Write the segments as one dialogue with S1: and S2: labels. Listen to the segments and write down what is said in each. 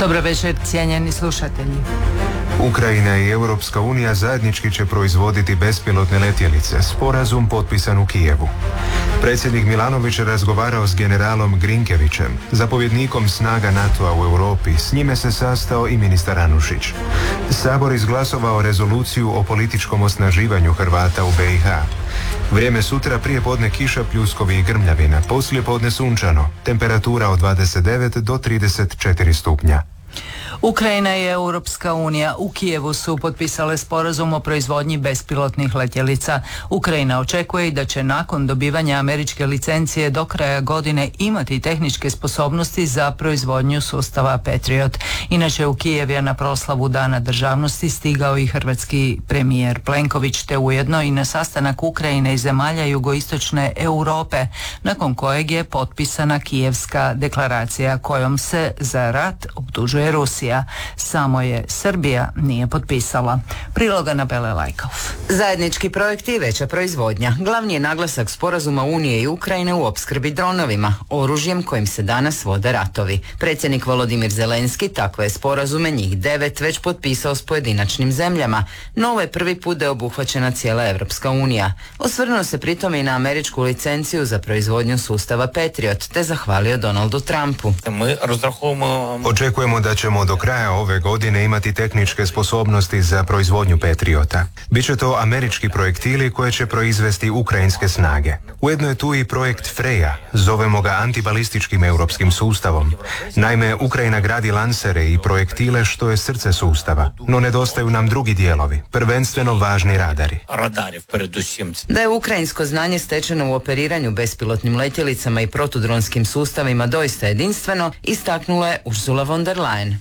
S1: Dobro večer, cijenjeni slušatelji.
S2: Ukrajina i Europska unija zajednički će proizvoditi bespilotne letjelice, sporazum potpisan u Kijevu. Predsjednik Milanović je razgovarao s generalom Grinkevićem, zapovjednikom snaga NATO-a u Europi. S njime se sastao i ministar Anušić. Sabor izglasovao rezoluciju o političkom osnaživanju Hrvata u BiH. Vrijeme sutra prije podne kiša, pljuskovi i grmljavina, poslije podne sunčano, temperatura od 29 do 34 stupnja.
S1: Ukrajina i Europska unija u Kijevu su potpisale sporazum o proizvodnji bespilotnih letjelica. Ukrajina očekuje i da će nakon dobivanja američke licencije do kraja godine imati tehničke sposobnosti za proizvodnju sustava Patriot. Inače, u Kijev je na proslavu Dana državnosti stigao i hrvatski premijer Plenković, te ujedno i na sastanak Ukrajine i zemalja jugoistočne Europe, nakon kojeg je potpisana Kijevska deklaracija kojom se za rat optužuje Rusija. Samo je Srbija nije potpisala. Priloga na Bele Lajkauf.
S3: Zajednički projekti i veća proizvodnja. Glavni je naglasak sporazuma Unije i Ukrajine u opskrbi dronovima, oružjem kojim se danas vode ratovi. Predsjednik Volodimir Zelenski takve je sporazume, njih 9, već potpisao s pojedinačnim zemljama, no ovo je prvi put da je obuhvaćena cijela Europska unija. Osvrnuo se pritom i na američku licenciju za proizvodnju sustava Patriot, te zahvalio Donaldu Trumpu.
S2: Očekujemo da ćemo do kraja ove godine imati tehničke sposobnosti za proizvodnju Patriota. Biće to američki projektili koje će proizvesti ukrajinske snage. Ujedno je tu i projekt Freja, zovemo ga antibalističkim europskim sustavom. Naime, Ukrajina gradi lansere i projektile što je srce sustava, no nedostaju nam drugi dijelovi, prvenstveno važni radari.
S3: Da je ukrajinsko znanje stečeno u operiranju bespilotnim letjelicama i protudronskim sustavima doista jedinstveno, istaknula je Ursula von der Leyen.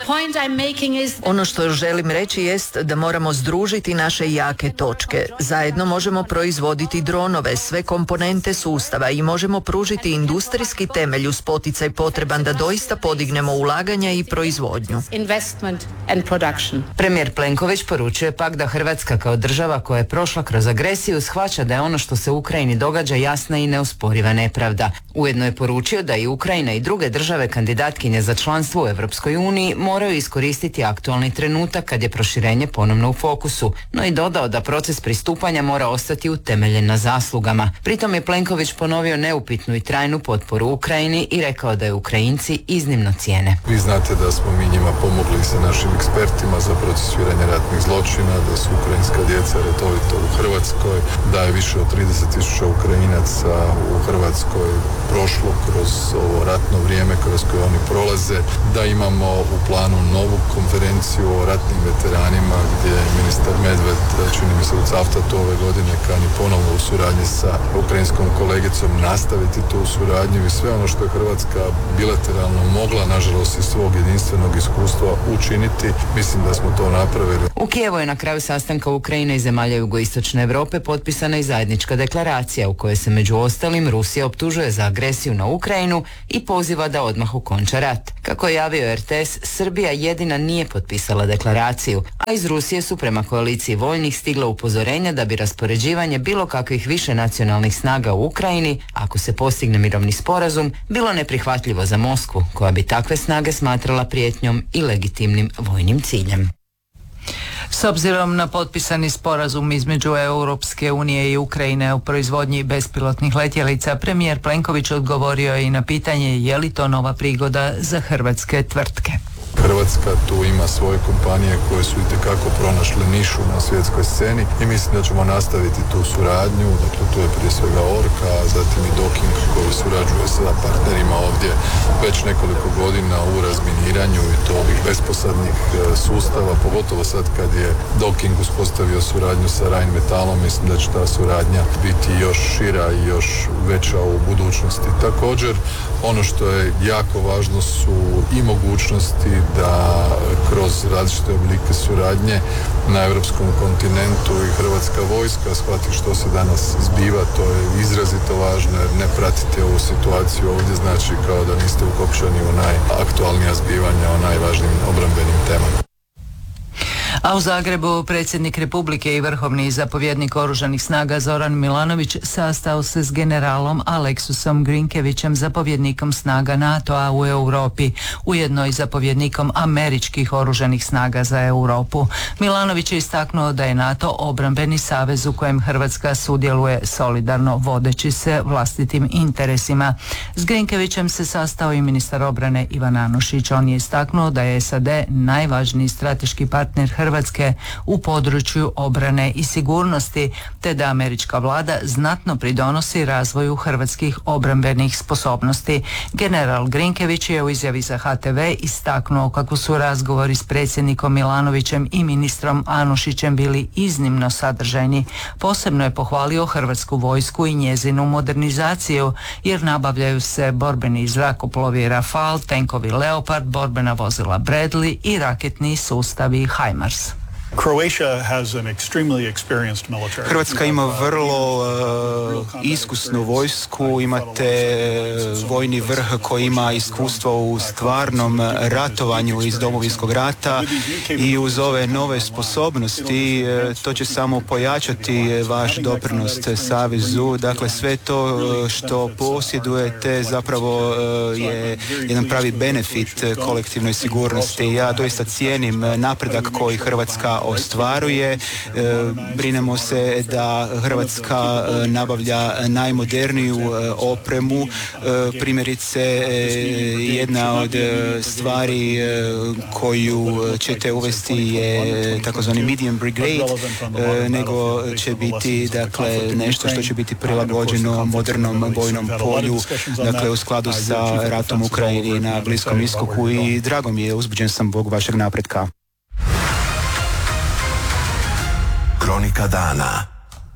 S4: Ono što želim reći jest da moramo združiti naše jake točke. Zajedno možemo proizvoditi dronove, sve komponente sustava i možemo pružiti industrijski temelj uz poticaj potreban da doista podignemo ulaganja i proizvodnju.
S3: Premijer Plenković poručuje pak da Hrvatska kao država koja je prošla kroz agresiju shvaća da je ono što se u Ukrajini događa jasna i neosporiva nepravda. Ujedno je poručio da i Ukrajina i druge države kandidatkinje za članstvo u Europskoj uniji moraju iskoristiti aktualni trenutak kad je proširenje ponovno u fokusu, no i dodao da proces pristupanja mora ostati utemeljen na zaslugama. Pritom je Plenković ponovio neupitnu i trajnu potporu Ukrajini i rekao da je Ukrajinci iznimno cijene.
S5: Vi znate da smo mi njima pomogli sa našim ekspertima za procesuiranje ratnih zločina, da su ukrajinska djeca redovito u Hrvatskoj, da je više od 30.000 Ukrajinaca u Hrvatskoj prošlo kroz ovo ratno vrijeme kroz koje oni prolaze, da imamo u planu novu konferenciju o ratnim veteranima gdje je ministar Medved, čini mi se u Cavtatu ove godine, kani ponovno u suradnji sa ukrajinskom kolegicom nastaviti tu suradnju i sve ono što je Hrvatska bilateralno mogla, nažalost iz svog jedinstvenog iskustva učiniti, mislim da smo to napravili.
S3: U Kijevu je na kraju sastanka Ukrajine i zemalja jugoistočne Europe potpisana i zajednička deklaracija u kojoj se među ostalim Rusija optužuje za agresiju na Ukrajinu i poziva da odmah okonča rat. Kako je javio RTS, Srbija jedina nije potpisala deklaraciju, a iz Rusije su prema koaliciji voljnih stigla upozorenja da bi raspoređivanje bilo kakvih više nacionalnih snaga u Ukrajini, ako se postigne mirovni sporazum, bilo neprihvatljivo za Moskvu, koja bi takve snage smatrala prijetnjom i legitimnim vojnim ciljem.
S1: S obzirom na potpisani sporazum između Europske unije i Ukrajine o proizvodnji bespilotnih letjelica, premijer Plenković odgovorio je i na pitanje je li to nova prigoda za hrvatske tvrtke.
S5: Hrvatska tu ima svoje kompanije koje su itekako pronašle nišu na svjetskoj sceni i mislim da ćemo nastaviti tu suradnju. Dakle, tu je prije svega Orka, a zatim i Docking koji surađuje sa partnerima ovdje već nekoliko godina u razminiranju i to ovih besposadnih sustava, pogotovo sad kad je Docking uspostavio suradnju sa Rheinmetallom, mislim da će ta suradnja biti još šira i još veća u budućnosti. Također, ono što je jako važno su i mogućnosti da kroz različite oblike suradnje na europskom kontinentu i hrvatska vojska shvati što se danas zbiva. To je izrazito važno jer ne pratite ovu situaciju ovdje znači kao da niste ukopčani u najaktualnija zbivanja o najvažnijim obrambenim temama.
S1: A u Zagrebu predsjednik Republike i vrhovni zapovjednik oružanih snaga Zoran Milanović sastao se s generalom Aleksusom Grinkevićem, zapovjednikom snaga NATO-a u Europi, ujedno i zapovjednikom američkih oružanih snaga za Europu. Milanović je istaknuo da je NATO obrambeni savez u kojem Hrvatska sudjeluje solidarno, vodeći se vlastitim interesima. S Grinkevićem se sastao i ministar obrane Ivan Anušić. On je istaknuo da je SAD najvažniji strateški partner Hrvatske u području obrane i sigurnosti, te da američka vlada znatno pridonosi razvoju hrvatskih obrambenih sposobnosti. General Grinkević je u izjavi za HTV istaknuo kako su razgovori s predsjednikom Milanovićem i ministrom Anušićem bili iznimno sadržajni. Posebno je pohvalio hrvatsku vojsku i njezinu modernizaciju, jer nabavljaju se borbeni zrakoplovi Rafale, tenkovi Leopard, borbena vozila Bradley i raketni sustavi HIMARS.
S6: Hrvatska ima vrlo iskusnu vojsku, imate vojni vrh koji ima iskustvo u stvarnom ratovanju iz Domovinskog rata i uz ove nove sposobnosti to će samo pojačati vaš doprinos savezu. Dakle, sve to što posjedujete zapravo je jedan pravi benefit kolektivnoj sigurnosti. Ja doista cijenim napredak koji Hrvatska ostvaruje. Brinemo se da Hrvatska nabavlja najmoderniju opremu. Primjerice, jedna od stvari koju ćete uvesti je takozvani medium brigade, nego će biti dakle nešto što će biti prilagođeno modernom bojnom polju, dakle u skladu sa ratom u Ukrajini na Bliskom istoku, i drago mi je, uzbuđen sam zbog vašeg napretka.
S7: Kronika dana.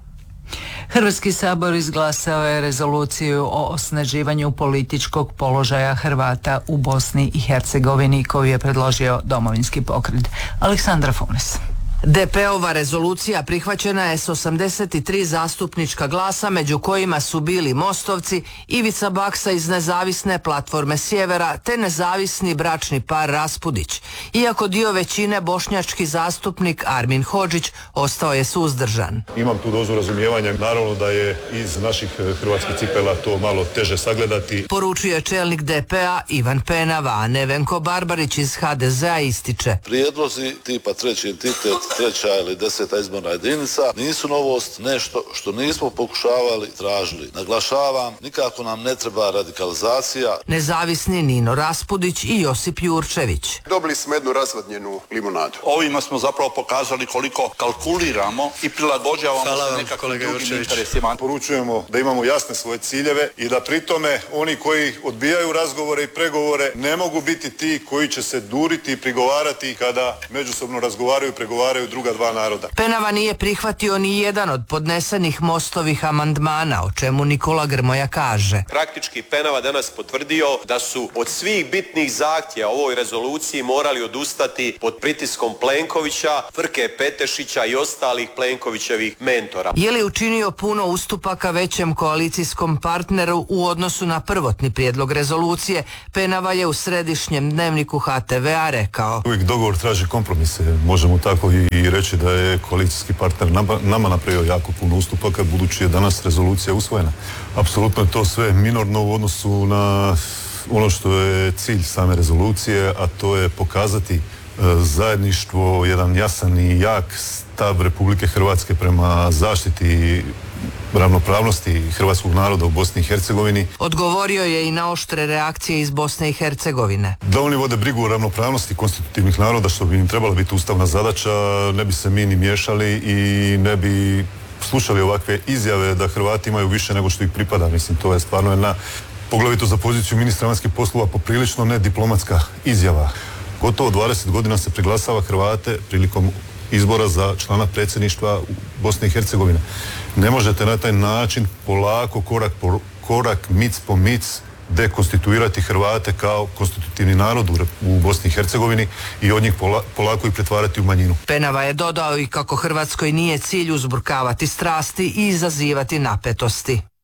S1: Hrvatski sabor izglasao je rezoluciju o osnaživanju političkog položaja Hrvata u Bosni i Hercegovini koju je predložio Domovinski pokret. Aleksandra Funes.
S4: DP-ova rezolucija prihvaćena je s 83 zastupnička glasa, među kojima su bili Mostovci, Ivica Baksa iz Nezavisne platforme Sjevera te nezavisni bračni par Raspudić. Iako dio većine, bošnjački zastupnik Armin Hodžić ostao je suzdržan.
S8: Imam tu dozu razumijevanja, naravno da je iz naših hrvatskih cipela to malo teže sagledati.
S4: Poručuje čelnik DP-a Ivan Penava, a Nevenko Barbarić iz HDZ-a ističe:
S9: prijedlozi tipa treći entitet, treća ili 10. izborna jedinica nisu novost, nešto što nismo pokušavali, tražili. Naglašavam, nikako nam ne treba radikalizacija.
S4: Nezavisni Nino Raspudić i Josip Jurčević.
S10: Dobili smo jednu razvodnjenu limunadu.
S11: Ovima smo zapravo pokazali koliko kalkuliramo i prilagođavamo se nekakvim drugim interesima.
S8: Poručujemo da imamo jasne svoje ciljeve i da pri tome oni koji odbijaju razgovore i pregovore ne mogu biti ti koji će se duriti i prigovarati kada međusobno razgovaraju i pregovaraju druga dva naroda.
S4: Penava nije prihvatio ni jedan od podnesenih Mostovih amandmana, o čemu Nikola Grmoja kaže:
S12: praktički Penava danas potvrdio da su od svih bitnih zahtjeva ovoj rezoluciji morali odustati pod pritiskom Plenkovića, Frke Petešića i ostalih Plenkovićevih mentora.
S4: Je li učinio puno ustupaka većem koalicijskom partneru u odnosu na prvotni prijedlog rezolucije? Penava je u središnjem dnevniku HTV-a rekao:
S8: uvijek dogovor traži kompromise. Možemo tako i reći da je koalicijski partner nama napravio jako puno ustupaka, budući je danas rezolucija usvojena. Apsolutno je to sve minorno u odnosu na ono što je cilj same rezolucije, a to je pokazati zajedništvo, jedan jasan i jak stav Republike Hrvatske prema zaštiti ravnopravnosti hrvatskog naroda u Bosni i Hercegovini.
S4: Odgovorio je i na oštre reakcije iz Bosne i Hercegovine.
S8: Da oni vode brigu o ravnopravnosti konstitutivnih naroda, što bi im trebala biti ustavna zadaća, ne bi se mi ni miješali i ne bi slušali ovakve izjave da Hrvati imaju više nego što ih pripada. Mislim, to je stvarno jedna, poglavito za poziciju ministra vanjskih poslova, poprilično nediplomatska izjava. Gotovo 20 godina se priglasava Hrvate prilikom izbora za člana predsjedništva Bosne i Hercegovine. Ne možete na taj način polako, korak po korak, mic po mic dekonstituirati Hrvate kao konstitutivni narod u Bosni i Hercegovini i od njih polako i pretvarati u manjinu.
S4: Penava je dodao i kako Hrvatskoj nije cilj uzburkavati strasti i izazivati napetosti.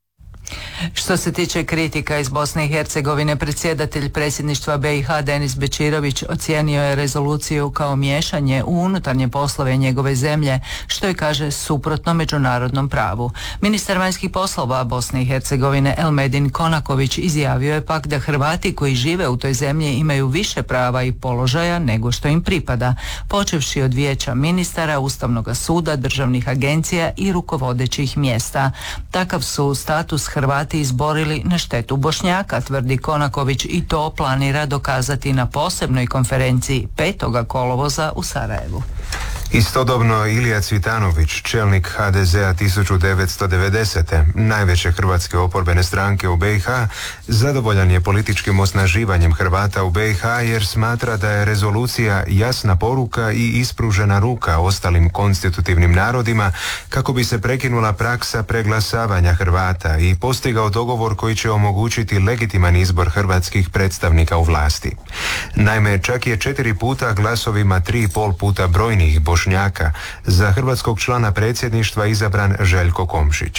S1: Što se tiče kritika iz Bosne i Hercegovine, predsjedatelj predsjedništva BiH Denis Bečirović ocijenio je rezoluciju kao miješanje u unutarnje poslove njegove zemlje, što je, kaže, suprotno međunarodnom pravu. Ministar vanjskih poslova Bosne i Hercegovine Elmedin Konaković izjavio je pak da Hrvati koji žive u toj zemlji imaju više prava i položaja nego što im pripada, počevši od vijeća ministara, Ustavnog suda, državnih agencija i rukovodećih mjesta. Takav su status Hrvati izborili na štetu Bošnjaka, tvrdi Konaković, i to planira dokazati na posebnoj konferenciji 5. kolovoza u Sarajevu.
S2: Istodobno Ilija Cvitanović, čelnik HDZ-a 1990. najveće hrvatske oporbene stranke u BiH, zadovoljan je političkim osnaživanjem Hrvata u BiH jer smatra da je rezolucija jasna poruka i ispružena ruka ostalim konstitutivnim narodima kako bi se prekinula praksa preglasavanja Hrvata i postigao dogovor koji će omogućiti legitiman izbor hrvatskih predstavnika u vlasti. Naime, čak je 4 puta glasovima 3,5 puta brojnijih Bošnjaka za hrvatskog člana predsjedništva izabran Željko Komšić.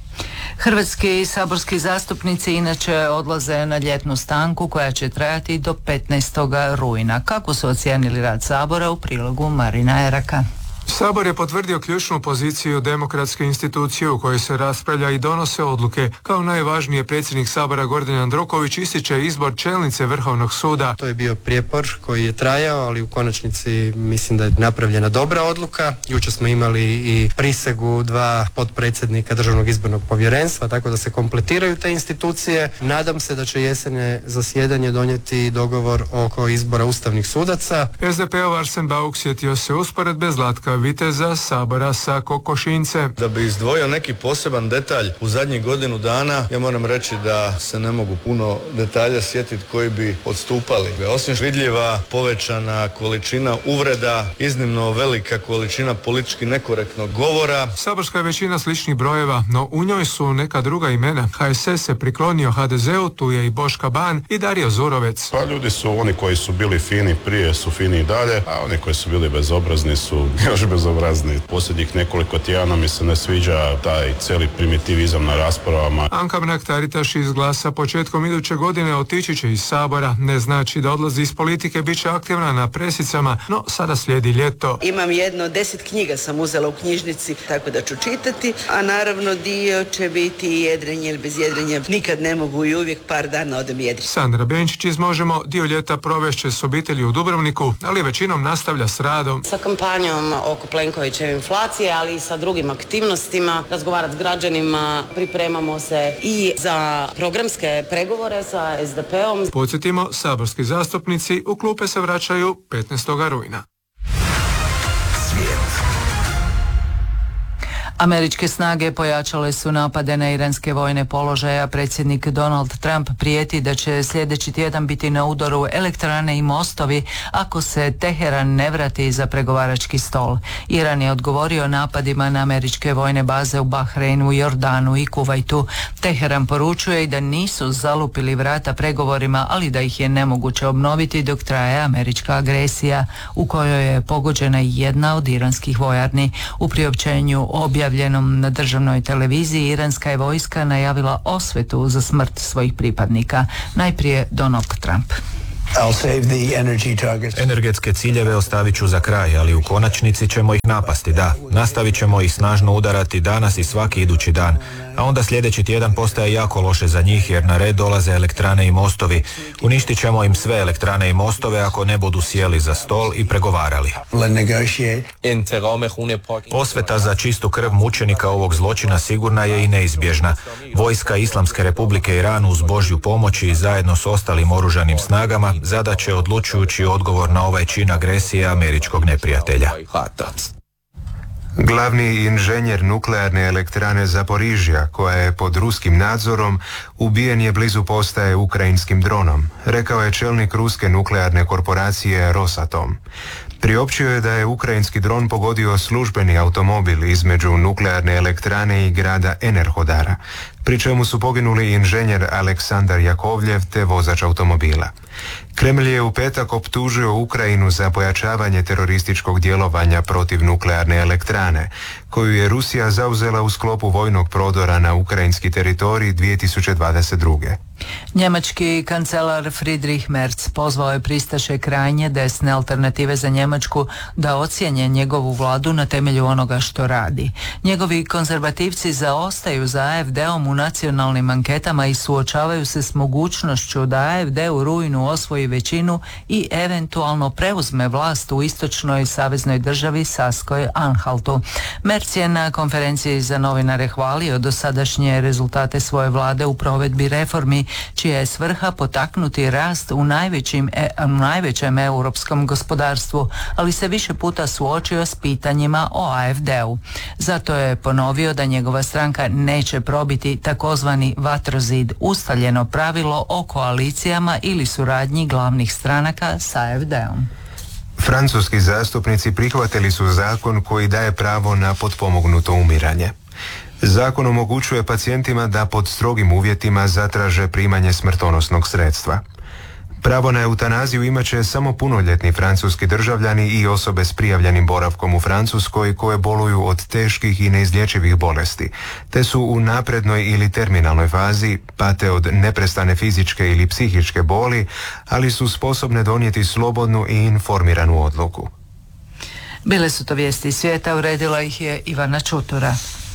S1: Hrvatski saborski zastupnici inače odlaze na ljetnu stanku koja će trajati do 15. rujna. Kako su ocijenili rad Sabora, u prilogu Marina Eraka.
S13: Sabor je potvrdio ključnu poziciju demokratske institucije u kojoj se raspravlja i donose odluke. Kao najvažnije, predsjednik Sabora Gordan Jandroković ističe izbor čelnice Vrhovnog suda.
S14: To je bio prijepor koji je trajao, ali u konačnici mislim da je napravljena dobra odluka. Jučer smo imali i prisegu 2 potpredsjednika Državnog izbornog povjerenstva, tako da se kompletiraju te institucije. Nadam se da će jesene zasjedanje donijeti dogovor oko izbora ustavnih sudaca.
S13: SDP-ov Arsen Bauk sjetio se usporedbe Zlatka viteza Sabora sa kokošince.
S15: Da bi izdvojio neki poseban detalj u zadnjih godinu dana, ja moram reći da se ne mogu puno detalja sjetiti koji bi odstupali. Osim vidljiva povećana količina uvreda, iznimno velika količina politički nekorektnog govora.
S13: Saborska je većina sličnih brojeva, no u njoj su neka druga imena. HSS se priklonio HDZ-u, tu je i Boška Ban i Dario Zurovec.
S16: Pa ljudi su oni koji su bili fini prije, su fini i dalje, a oni koji su bili bezobrazni su još bezobrazni. Posljednjih nekoliko tjedana mi se ne sviđa taj cijeli primitivizam na raspravama.
S13: Anka Mrak-Taritaš iz Glasa početkom iduće godine otići će iz Sabora. Ne znači da odlazi iz politike, bit će aktivna na presicama, no sada slijedi ljeto.
S17: Imam 10 knjiga sam uzela u knjižnici, tako da ću čitati, a naravno dio će biti jedrenje, jer bez jedrenja nikad ne mogu i uvijek par dana odem jedriti.
S13: Sandra Benčić iz Možemo dio ljeta provešće s obitelji u Dubrovniku, ali većinom nastavlja s radom.
S18: Sa kampanjom oko Plenkovićeve inflacije, ali i sa drugim aktivnostima, razgovarati s građanima, pripremamo se i za programske pregovore sa SDP-om.
S13: Podsjetimo, saborski zastupnici u klupe se vraćaju 15. rujna.
S1: Američke snage pojačale su napade na iranske vojne položaje, a predsjednik Donald Trump prijeti da će sljedeći tjedan biti na udaru elektrane i mostovi ako se Teheran ne vrati za pregovarački stol. Iran je odgovorio napadima na američke vojne baze u Bahreinu, Jordanu i Kuvajtu. Teheran poručuje i da nisu zalupili vrata pregovorima, ali da ih je nemoguće obnoviti dok traje američka agresija, u kojoj je pogođena jedna od iranskih vojarni. U priopćenju objavljenom na državnoj televiziji iranska je vojska najavila osvetu za smrt svojih pripadnika. Najprije Donald Trump.
S19: Energetske ciljeve ostavit ću za kraj, ali u konačnici ćemo ih napasti, da. Nastavit ćemo ih snažno udarati danas i svaki idući dan. A onda sljedeći tjedan postaje jako loše za njih jer na red dolaze elektrane i mostovi. Uništit ćemo im sve elektrane i mostove ako ne budu sjeli za stol i pregovarali. Osveta za čistu krv mučenika ovog zločina sigurna je i neizbježna. Vojska Islamske Republike Iran uz Božju pomoć i zajedno s ostalim oružanim snagama zadaće odlučujući odgovor na ovaj čin agresije američkog neprijatelja.
S2: Glavni inženjer nuklearne elektrane Zaporižja, koja je pod ruskim nadzorom, ubijen je blizu postaje ukrajinskim dronom, rekao je čelnik ruske nuklearne korporacije Rosatom. Priopćio je da je ukrajinski dron pogodio službeni automobil između nuklearne elektrane i grada Enerhodara. pri čemu su poginuli inženjer Aleksandar Jakovljev te vozač automobila. Kremlj je u petak optužio Ukrajinu za pojačavanje terorističkog djelovanja protiv nuklearne elektrane, koju je Rusija zauzela u sklopu vojnog prodora na ukrajinski teritorij 2022.
S1: Njemački kancelar Friedrich Merz pozvao je pristaše krajnje desne alternative za Njemačku da ocijene njegovu vladu na temelju onoga što radi. Njegovi konzervativci zaostaju za AfD-om u nacionalnim anketama i suočavaju se s mogućnošću da AfD u rujnu osvoji većinu i eventualno preuzme vlast u istočnoj saveznoj državi Saskoj-Anhaltu. Merz je na konferenciji za novinare hvalio dosadašnje rezultate svoje vlade u provedbi reformi, čija je svrha potaknuti rast u najvećem europskom gospodarstvu, ali se više puta suočio s pitanjima o AfD-u. Zato je ponovio da njegova stranka neće probiti takozvani vatrozid, ustaljeno pravilo o koalicijama ili suradnji glavnih stranaka s AfD-om.
S2: Francuski zastupnici prihvatili su zakon koji daje pravo na potpomognuto umiranje. Zakon omogućuje pacijentima da pod strogim uvjetima zatraže primanje smrtonosnog sredstva. Pravo na eutanaziju imat će samo punoljetni francuski državljani i osobe s prijavljenim boravkom u Francuskoj koje boluju od teških i neizlječivih bolesti, te su u naprednoj ili terminalnoj fazi, pate od neprestane fizičke ili psihičke boli, ali su sposobne donijeti slobodnu i informiranu odluku.
S1: Bile su to vijesti iz svijeta, uredila ih je Ivana Čutura.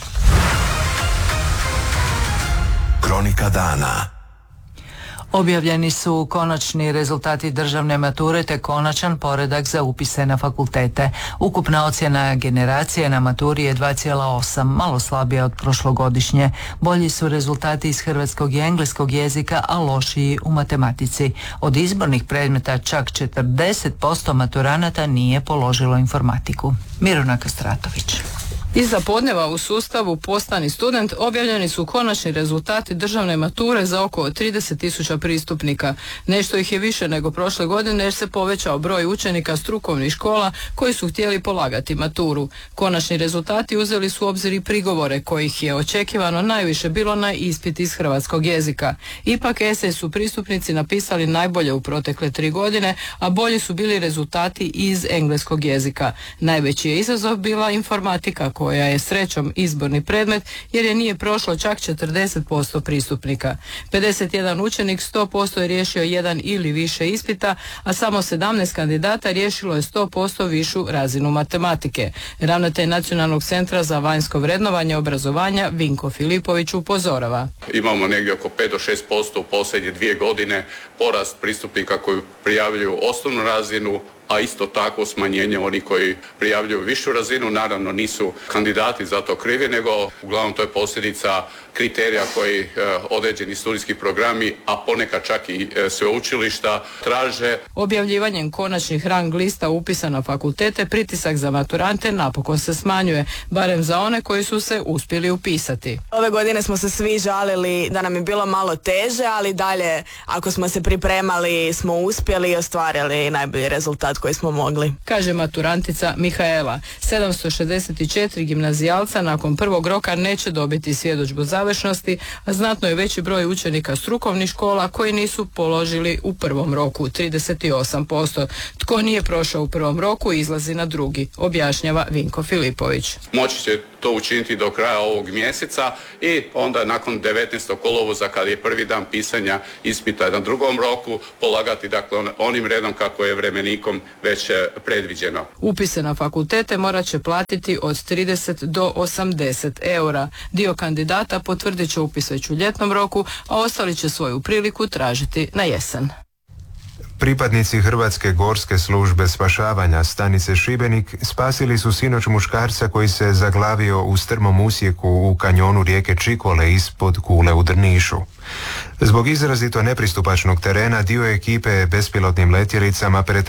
S7: Kronika dana.
S1: Objavljeni su konačni rezultati državne mature te konačan poredak za upise na fakultete. Ukupna ocjena generacije na maturi je 2,8, malo slabija od prošlogodišnje. Bolji su rezultati iz hrvatskog i engleskog jezika, a lošiji u matematici. Od izbornih predmeta čak 40% maturanata nije položilo informatiku. Miruna Kastratović.
S20: Iza podneva u sustavu Postani student objavljeni su konačni rezultati državne mature za oko 30.000 pristupnika. Nešto ih je više nego prošle godine jer se povećao broj učenika strukovnih škola koji su htjeli polagati maturu. Konačni rezultati uzeli su u obzir i prigovore kojih je očekivano najviše bilo na ispit iz hrvatskog jezika. Ipak esej su pristupnici napisali najbolje u protekle 3 godine, a bolji su bili rezultati iz engleskog jezika. Najveći je izazov bila informatika koja je srećom izborni predmet jer je nije prošlo čak 40% pristupnika. 51 učenik 100% je riješio jedan ili više ispita, a samo 17 kandidata riješilo je 100% višu razinu matematike. Ravnatelj Nacionalnog centra za vanjsko vrednovanje obrazovanja Vinko Filipović upozorava.
S11: Imamo negdje oko 5 do 6% u posljednje 2 godine porast pristupnika koji prijavljuju osnovnu razinu, a isto tako smanjenje onih koji prijavljuju višu razinu. Naravno nisu kandidati za to krivi, nego uglavnom to je posljedica kriterija koji određeni studijski programi, a ponekad čak i sveučilišta traže.
S20: Objavljivanjem konačnih rang lista upisa na fakultete pritisak za maturante napokon se smanjuje, barem za one koji su se uspjeli upisati.
S21: Ove godine smo se svi žalili da nam je bilo malo teže, ali dalje ako smo se pripremali smo uspjeli i ostvarili najbolji rezultat koji smo mogli.
S20: Kaže maturantica Mihaela. 764 gimnazijalca nakon prvog roka neće dobiti svjedodžbu završnosti, a znatno je veći broj učenika strukovnih škola koji nisu položili u prvom roku, 38%. Tko nije prošao u prvom roku izlazi na drugi, objašnjava Vinko Filipović.
S11: Moći će to učiniti do kraja ovog mjeseca i onda nakon 19. kolovoza kad je prvi dan pisanja ispita na drugom roku polagati dakle onim redom kako je vremenikom već predviđeno.
S20: Upise na fakultete morat će platiti od 30 do 80 eura. Dio kandidata potvrdit će upis već u ljetnom roku, a ostali će svoju priliku tražiti na jesen.
S2: Pripadnici Hrvatske gorske službe spašavanja stanice Šibenik spasili su sinoć muškarca koji se zaglavio u strmom usjeku u kanjonu rijeke Čikole ispod Kule u Drnišu. Zbog izrazito nepristupačnog terena dio ekipe bespilotnim letjelicama